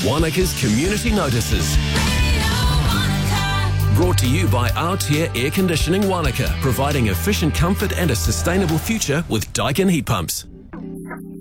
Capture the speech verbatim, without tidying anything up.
Wanaka's Community Notices. Brought to you by Aotea Air Conditioning Wanaka, providing efficient comfort and a sustainable future with Daikin heat pumps.